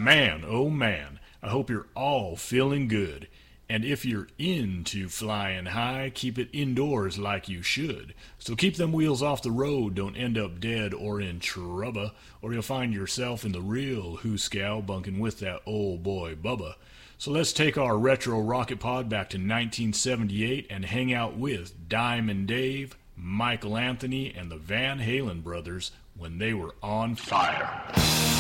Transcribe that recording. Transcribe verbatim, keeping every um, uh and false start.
Man, oh man, I hope you're all feeling good. And if you're into flying high, keep it indoors like you should. So keep them wheels off the road, don't end up dead or in trouble, or you'll find yourself in the real hooscow bunking with that old boy Bubba. So let's take our retro rocket pod back to nineteen seventy-eight and hang out with Diamond Dave, Michael Anthony, and the Van Halen brothers when they were on fire.